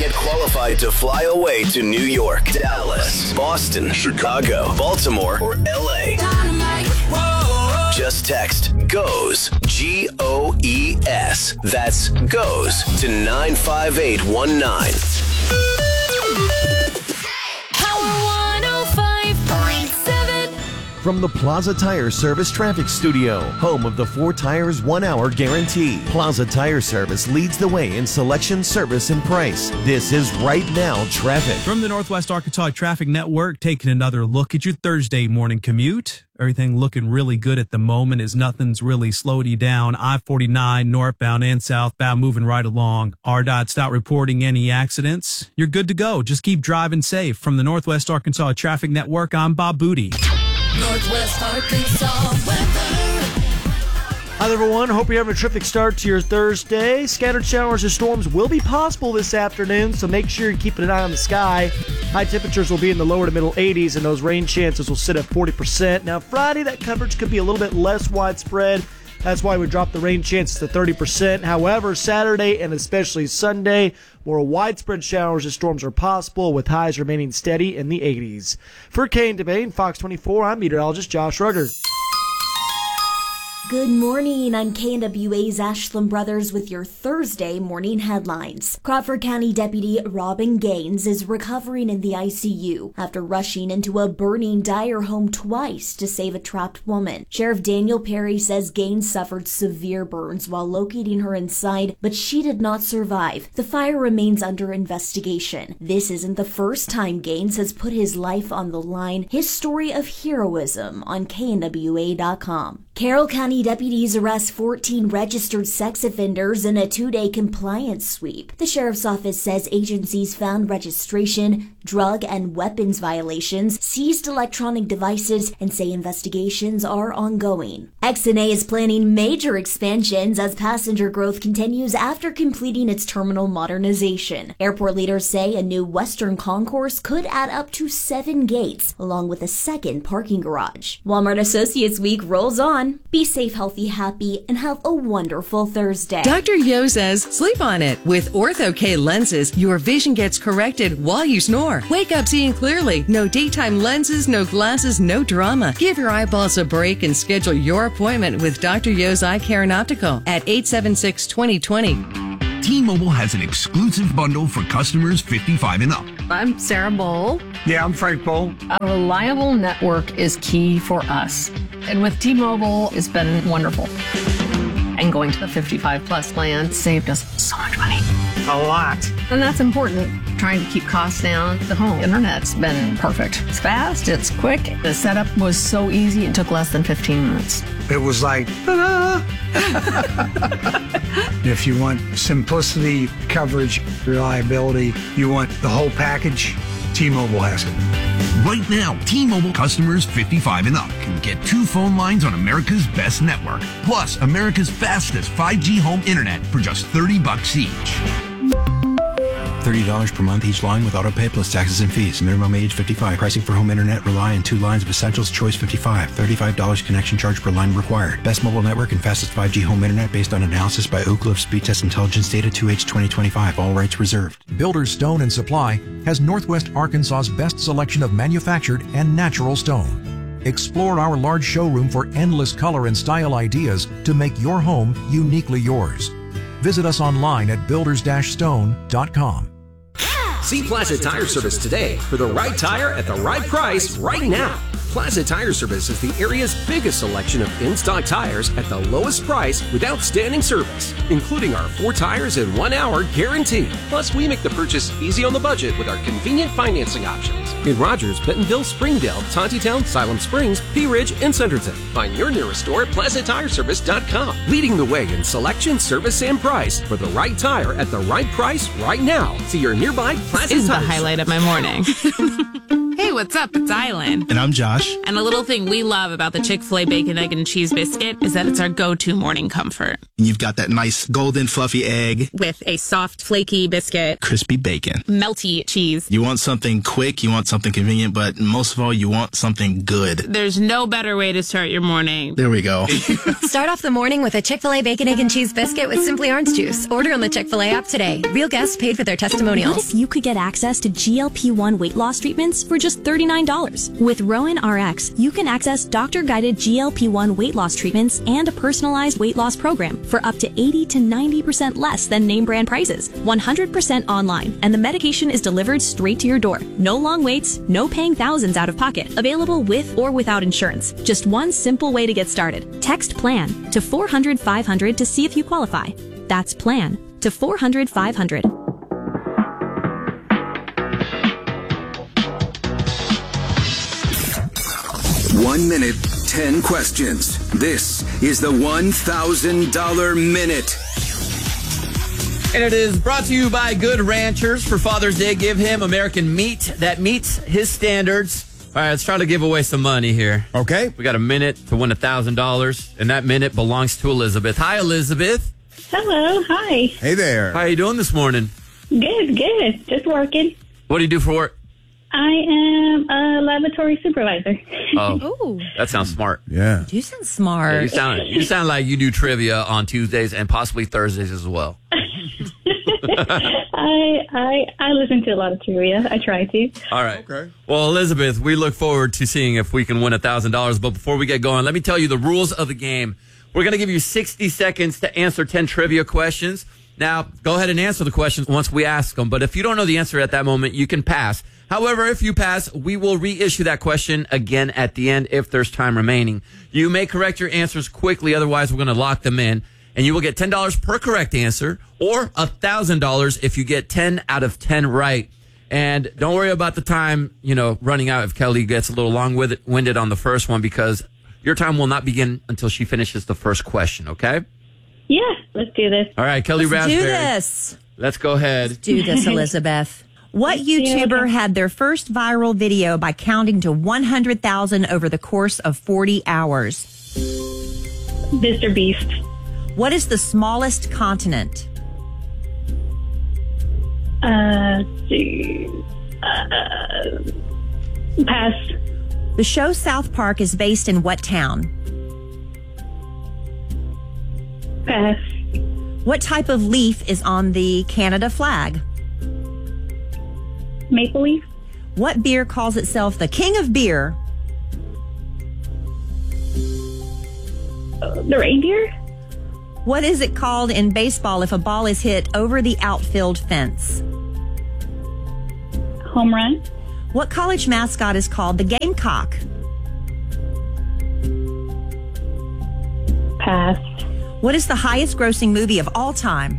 Get qualified to fly away to New York, Dallas, Boston, Chicago, Baltimore, or LA. Just text GOES, GOES. That's GOES to 95819. From the Plaza Tire Service Traffic Studio, home of the 4 Tires 1 Hour Guarantee. Plaza Tire Service leads the way in selection, service, and price. This is Right Now Traffic. From the Northwest Arkansas Traffic Network, taking another look at your Thursday morning commute. Everything looking really good at the moment as nothing's really slowed you down. I-49 northbound and southbound moving right along. RDOT's not reporting any accidents. You're good to go. Just keep driving safe. From the Northwest Arkansas Traffic Network, I'm Bob Booty. Northwest Arkansas weather. Hi there, everyone. Hope you're having a terrific start to your Thursday. Scattered showers or storms will be possible this afternoon, so make sure you're keeping an eye on the sky. High temperatures will be in the lower to middle 80s, and those rain chances will sit at 40%. Now, Friday, that coverage could be a little bit less widespread. That's why we dropped the rain chances to 30%. However, Saturday and especially Sunday, more widespread showers and storms are possible, with highs remaining steady in the 80s. For K&W and Fox 24, I'm meteorologist Josh Rugger. Good morning. I'm KNWA's Ashland Brothers with your Thursday morning headlines. Crawford County Deputy Robin Gaines is recovering in the ICU after rushing into a burning Dyer home twice to save a trapped woman. Sheriff Daniel Perry says Gaines suffered severe burns while locating her inside, but she did not survive. The fire remains under investigation. This isn't the first time Gaines has put his life on the line. His story of heroism on KNWA.com. Carroll County deputies arrest 14 registered sex offenders in a 2-day compliance sweep. The sheriff's office says agencies found registration, drug and weapons violations, seized electronic devices, and say investigations are ongoing. XNA is planning major expansions as passenger growth continues after completing its terminal modernization. Airport leaders say a new western concourse could add up to 7 gates, along with a second parking garage. Walmart Associates Week rolls on. Be safe, healthy, happy, and have a wonderful Thursday. Dr. Yo says sleep on it. With Ortho-K lenses, your vision gets corrected while you snore. Wake up seeing clearly. No daytime lenses, no glasses, no drama. Give your eyeballs a break and schedule your appointment with Dr. Yo's Eye Care and Optical at 876-2020. T-Mobile has an exclusive bundle for customers 55 and up. I'm Sarah Bowl. Yeah, I'm Frank Bowl. A reliable network is key for us. And with T-Mobile, it's been wonderful. And going to the 55 plus plan saved us so much money. A lot. And that's important. Trying to keep costs down. The home internet's been perfect. It's fast, it's quick. The setup was so easy, it took less than 15 minutes. It was like, ta-da! If you want simplicity, coverage, reliability, you want the whole package, T-Mobile has it. Right now, T-Mobile customers 55 and up can get 2 phone lines on America's best network, plus America's fastest 5G home internet for just $30 each. $30 per month each line with auto pay plus taxes and fees. Minimum age 55. Pricing for home internet rely on 2 lines of Essentials Choice 55. $35 connection charge per line required. Best mobile network and fastest 5G home internet based on analysis by Oak Cliff Speed Test Intelligence Data 2H 2025. All rights reserved. Builders Stone and Supply has Northwest Arkansas's best selection of manufactured and natural stone. Explore our large showroom for endless color and style ideas to make your home uniquely yours. Visit us online at builders-stone.com. See Plaza Tire Service today for the right tire at the right price right now. Plaza Tire Service is the area's biggest selection of in-stock tires at the lowest price with outstanding service, including our 4 tires in 1 hour guarantee. Plus, we make the purchase easy on the budget with our convenient financing options. In Rogers, Bentonville, Springdale, Tontitown, Siloam Springs, Pea Ridge, and Centerton. Find your nearest store at PlazaTireService.com. Leading the way in selection, service, and price for the right tire at the right price right now. See your nearby Plaza Tire Service. Is the highlight of my morning. Hey, what's up? It's Island. And I'm Josh. And a little thing we love about the Chick-fil-A Bacon, Egg, and Cheese Biscuit is that it's our go-to morning comfort. You've got that nice golden fluffy egg. With a soft, flaky biscuit. Crispy bacon. Melty cheese. You want something quick, you want something convenient, but most of all, you want something good. There's no better way to start your morning. There we go. Start off the morning with a Chick-fil-A Bacon, Egg, and Cheese Biscuit with Simply Orange Juice. Order on the Chick-fil-A app today. Real guests paid for their testimonials. What if you could get access to GLP-1 weight loss treatments for just $39? With Rowan RX, you can access doctor-guided GLP-1 weight loss treatments and a personalized weight loss program for up to 80 to 90% less than name brand prices. 100% online, and the medication is delivered straight to your door. No long waits, no paying thousands out of pocket. Available with or without insurance. Just one simple way to get started. Text PLAN to 400-500 to see if you qualify. That's PLAN to 400-500. 1 minute, 10 questions. This is the $1,000 Minute. And it is brought to you by Good Ranchers. For Father's Day, give him American meat that meets his standards. All right, let's try to give away some money here. Okay. We got a minute to win $1,000, and that minute belongs to Elizabeth. Hi, Elizabeth. Hello, hi. Hey there. How are you doing this morning? Good. Just working. What do you do for work? I am a laboratory supervisor. Oh, that sounds smart. Yeah. You sound smart. Yeah, you sound like you do trivia on Tuesdays and possibly Thursdays as well. I listen to a lot of trivia. I try to. All right. Okay. Well, Elizabeth, we look forward to seeing if we can win $1,000. But before we get going, let me tell you the rules of the game. We're going to give you 60 seconds to answer 10 trivia questions. Now, go ahead and answer the questions once we ask them. But if you don't know the answer at that moment, you can pass. However, if you pass, we will reissue that question again at the end if there's time remaining. You may correct your answers quickly. Otherwise, we're going to lock them in. And you will get $10 per correct answer or $1,000 if you get 10 out of 10 right. And don't worry about the time, running out if Kelly gets a little long-winded on the first one, because your time will not begin until she finishes the first question, okay? Yeah, let's do this. All right, Kelly Raspberry. Do this. Let's go ahead. Let's do this, Elizabeth. What YouTuber had their first viral video by counting to 100,000 over the course of 40 hours? Mr. Beast. What is the smallest continent? Pass. The show South Park is based in what town? Pass. What type of leaf is on the Canada flag? Maple leaf. What beer calls itself the king of beer? The reindeer. What is it called in baseball if a ball is hit over the outfield fence? Home run. What college mascot is called the Gamecock? Pass. What is the highest grossing movie of all time?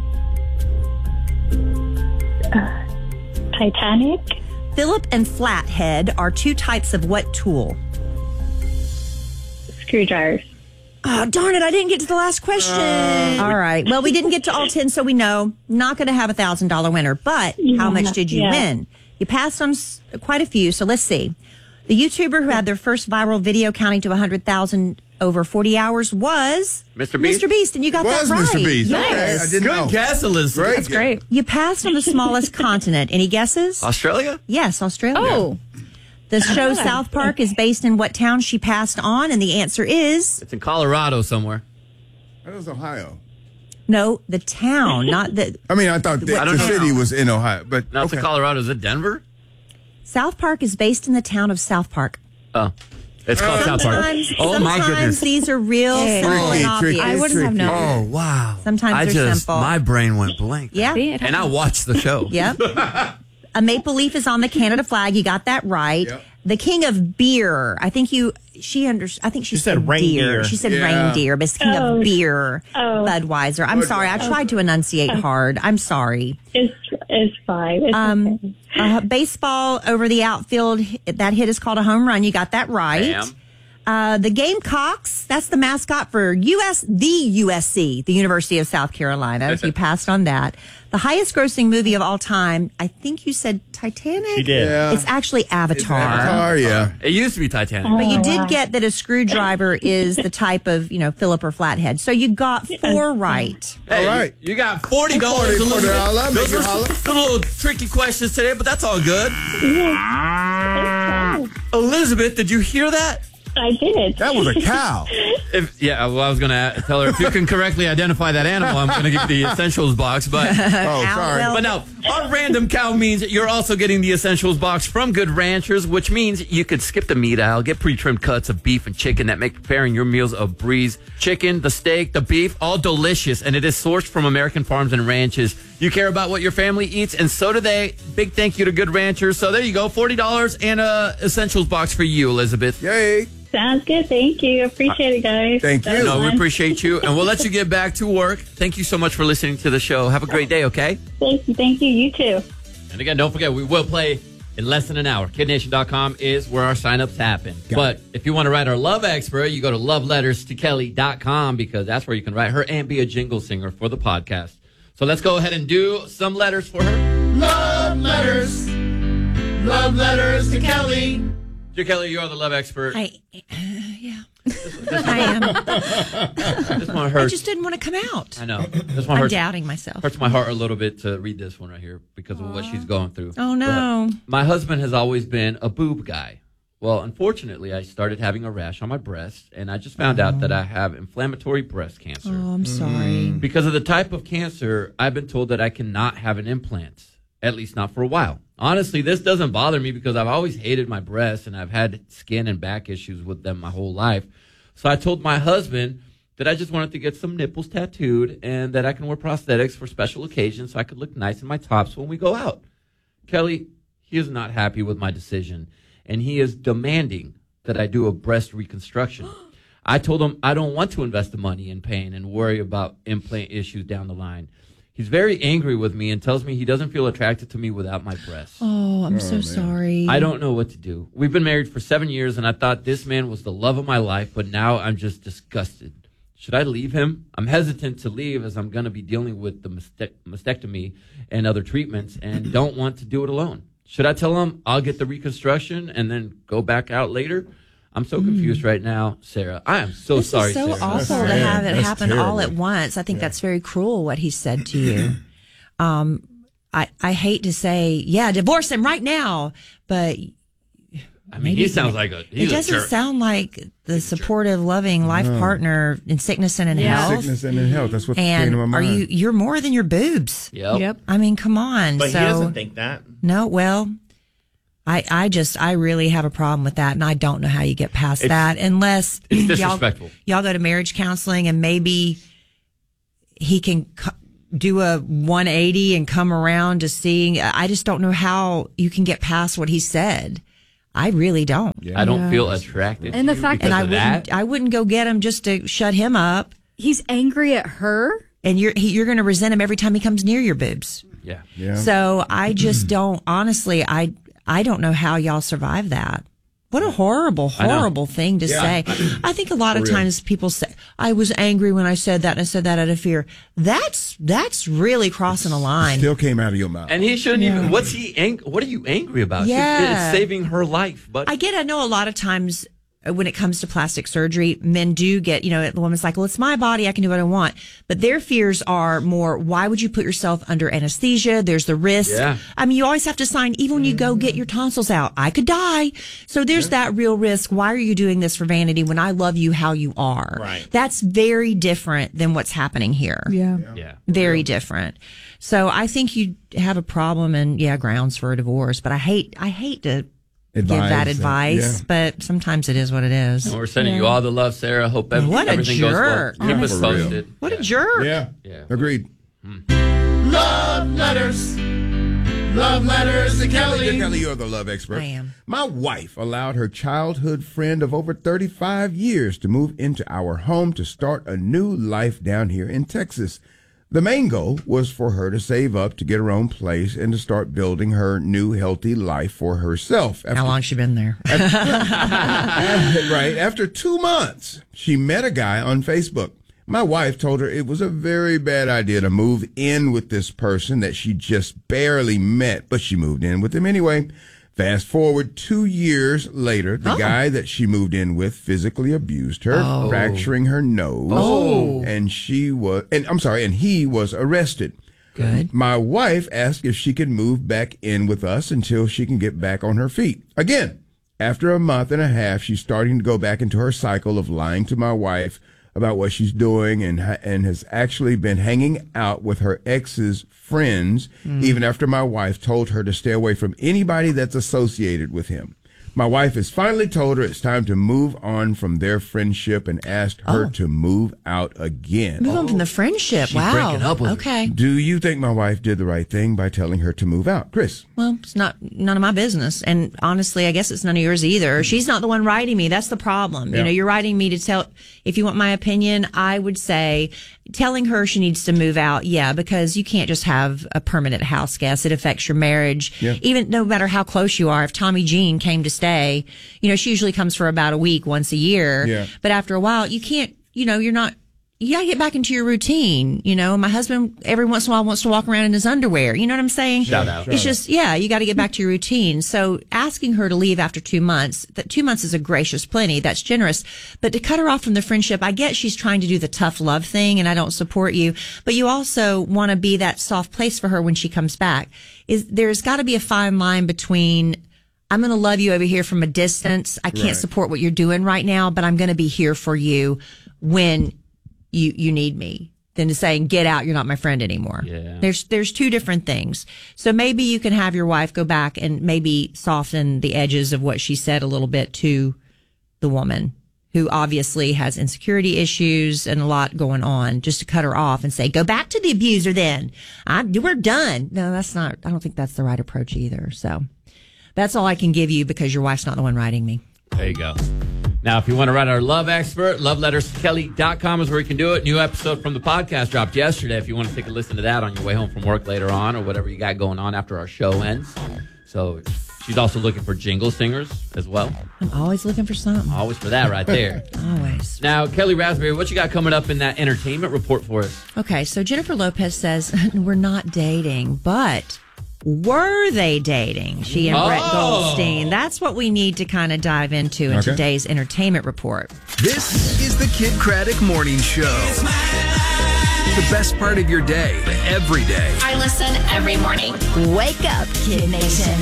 Titanic. Phillip and flathead are two types of what tool? Screwdrivers. Oh, darn it. I didn't get to the last question. All right. Well, we didn't get to all 10, so we know not going to have a $1,000 winner. But how much did you win? You passed on quite a few, so let's see. The YouTuber who had their first viral video counting to 100,000 over 40 hours was Mr. Beast. Mr. Beast, and you got that right. Mr. Beast. Yes. Okay, I didn't know. Good guess, Elizabeth. That's great. You passed on the smallest continent. Any guesses? Australia? Yes, Australia. Oh. The show South Park is based in what town she passed on? And the answer is... It's in Colorado somewhere. That was Ohio. No, the town, not the... I mean, I thought the city was in Ohio, but no, it's in Colorado. Is it Denver? South Park is based in the town of South Park. Oh. It's called South Park. Oh, my goodness. Sometimes these are real simple and obvious. I wouldn't have known. Oh, wow. Sometimes they're simple. My brain went blank. Yeah. And I watched the show. Yep. A maple leaf is on the Canada flag. You got that right. Yep. The king of beer. I think she said reindeer. She said reindeer, but it's king of beer. Budweiser. I'm sorry. I tried to enunciate hard. I'm sorry. It's fine. It's okay. Baseball over the outfield. That hit is called a home run. You got that right. The Gamecocks, that's the mascot for the USC, the University of South Carolina. He passed on that. The highest grossing movie of all time, I think you said Titanic? She did. Yeah. It's actually Avatar. Avatar, yeah. It used to be Titanic. But you did get that a screwdriver is the type of, Phillip or flathead. So you got 4 right. Hey, all right. You got $40. Those were some little tricky questions today, but that's all good. Elizabeth, did you hear that? I did. That was a cow. I was going to tell her, if you can correctly identify that animal, I'm going to give you the essentials box. But sorry. But now, our random cow means you're also getting the essentials box from Good Ranchers, which means you could skip the meat aisle, get pre-trimmed cuts of beef and chicken that make preparing your meals a breeze. Chicken, the steak, the beef, all delicious, and it is sourced from American farms and ranches. You care about what your family eats, and so do they. Big thank you to Good Ranchers. So there you go, $40 and a essentials box for you, Elizabeth. Yay. Sounds good. Thank you. Appreciate it, guys. Thank you. No, we appreciate you, and we'll let you get back to work. Thank you so much for listening to the show. Have a great day, okay? Thank you. Thank you. You too. And again, don't forget, we will play in less than an hour. KidNation.com is where our signups happen. But if you want to write our love expert, you go to loveletterstokelly.com because that's where you can write her and be a jingle singer for the podcast. So let's go ahead and do some letters for her. Love letters. Love letters to Kelly. Dear Kelly, you are the love expert. Yeah. I am. This one hurts. I just didn't want to come out. I know. This one I'm hurts. doubting myself. Hurts my heart a little bit to read this one right here because of what she's going through. Oh, no. But my husband has always been a boob guy. Well, unfortunately, I started having a rash on my breast, and I just found out that I have inflammatory breast cancer. Oh, I'm sorry. Because of the type of cancer, I've been told that I cannot have an implant, at least not for a while. Honestly, this doesn't bother me because I've always hated my breasts, and I've had skin and back issues with them my whole life. So I told my husband that I just wanted to get some nipples tattooed and that I can wear prosthetics for special occasions so I could look nice in my tops when we go out. Kelly, he is not happy with my decision, and he is demanding that I do a breast reconstruction. I told him I don't want to invest the money in pain and worry about implant issues down the line. He's very angry with me and tells me he doesn't feel attracted to me without my breasts. Oh, I'm so sorry. I don't know what to do. We've been married for 7 years, and I thought this man was the love of my life, but now I'm just disgusted. Should I leave him? I'm hesitant to leave as I'm going to be dealing with the mastectomy and other treatments and don't want to do it alone. Should I tell him I'll get the reconstruction and then go back out later? I'm so confused right now, Sarah. I am so sorry, This is so Sarah. awful to have it happen all at once. I think that's very cruel what he said to you. I hate to say, divorce him right now, but I mean, he sounds like it doesn't sound like the supportive, loving life partner in sickness and in health. Sickness and in health. That's what came to my mind. You're more than your boobs. Yep. I mean, come on. But he doesn't think that. No, well, I really have a problem with that, and I don't know how you get past that unless it's disrespectful. Y'all go to marriage counseling, and maybe he can do a 180 and come around to seeing. I just don't know how you can get past what he said. I really don't. I don't feel attracted And to the you fact because that of I wouldn't go get him just to shut him up. He's angry at her, and you're going to resent him every time he comes near your boobs. Yeah. So I just don't. Honestly, I don't know how y'all survive that. What a horrible thing to say. I think a lot of times people say, I was angry when I said that and I said that out of fear. That's really crossing a line. Still came out of your mouth. And he shouldn't even. What are you angry about? Yeah. It's saving her life. But I know a lot of times when it comes to plastic surgery, men do get, the woman's like, well, it's my body. I can do what I want. But their fears are more, why would you put yourself under anesthesia? There's the risk. Yeah. I mean, you always have to sign, even when you go get your tonsils out, I could die. So there's that real risk. Why are you doing this for vanity when I love you how you are? Right. That's very different than what's happening here. Yeah. Very different. So I think you have a problem and grounds for a divorce, but I hate to give that advice, but sometimes it is what it is. And we're sending you all the love, Sarah. Hope everything goes well. Keep us posted. What a jerk. Yeah. Agreed. Love letters. Love letters to Kelly. Dear Kelly, you're the love expert. I am. My wife allowed her childhood friend of over 35 years to move into our home to start a new life down here in Texas. The main goal was for her to save up to get her own place and to start building her new healthy life for herself. How long she been there? Right. After 2 months, she met a guy on Facebook. My wife told her it was a very bad idea to move in with this person that she just barely met, but she moved in with him anyway. Fast forward 2 years later, the guy that she moved in with physically abused her, fracturing her nose. And he was arrested. Good. My wife asked if she could move back in with us until she can get back on her feet. Again, after a month and a half, she's starting to go back into her cycle of lying to my wife about what she's doing and has actually been hanging out with her ex's friends, even after my wife told her to stay away from anybody that's associated with him. My wife has finally told her it's time to move on from their friendship and asked her to move out again. Move on from the friendship. She's breaking up with her. Do you think my wife did the right thing by telling her to move out? Chris? Well, it's none of my business. And honestly, I guess it's none of yours either. She's not the one writing me. That's the problem. Yeah. You know, you're writing me to tell, if you want my opinion, I would say telling her she needs to move out. Yeah, because you can't just have a permanent house guest. It affects your marriage. Yeah. Even no matter how close you are. If Tommy Jean came to stay, you know, she usually comes for about a week, once a year. Yeah. But after a while, you can't, you know, you got to get back into your routine. You know, my husband every once in a while wants to walk around in his underwear. You know what I'm saying? Shout out. It's just, you got to get back to your routine. So asking her to leave after 2 months, that 2 months is a gracious plenty. That's generous. But to cut her off from the friendship, I get she's trying to do the tough love thing and I don't support you, but you also want to be that soft place for her when she comes back. There's got to be a fine line between, I'm going to love you over here from a distance. I can't support what you're doing right now, but I'm going to be here for you when you need me, than to saying, get out, you're not my friend anymore. Yeah. There's two different things. So maybe you can have your wife go back and maybe soften the edges of what she said a little bit to the woman who obviously has insecurity issues and a lot going on, just to cut her off and say, go back to the abuser then. We're done. No, that's not, I don't think that's the right approach either. So that's all I can give you because your wife's not the one writing me. There you go. Now, if you want to write our love expert, loveletterskelly.com is where you can do it. New episode from the podcast dropped yesterday. If you want to take a listen to that on your way home from work later on or whatever you got going on after our show ends. So she's also looking for jingle singers as well. I'm always looking for something. Always for that right there. Always. Now, Kelly Raspberry, what you got coming up in that entertainment report for us? Okay, so Jennifer Lopez says, we're not dating, but were they dating? She and Brett Goldstein. That's what we need to kind of dive into in today's entertainment report. This is the Kid Craddock Morning Show. The best part of your day, every day. I listen every morning. Wake up, Kid Nation.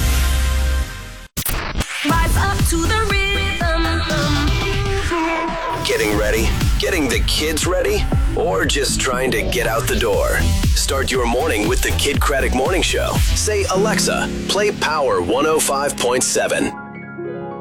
Rise up to the rhythm. Getting ready? Getting the kids ready? Or just trying to get out the door? Start your morning with the Kid Craddock Morning Show. Say, Alexa, play Power 105.7.